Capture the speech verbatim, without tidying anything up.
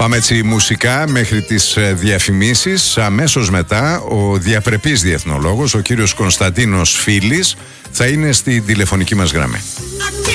Πάμε έτσι μουσικά μέχρι τις διαφημίσεις. Αμέσως μετά ο διαπρεπής διεθνολόγος, ο κύριος Κωνσταντίνος Φίλης, θα είναι στη τηλεφωνική μας γραμμή.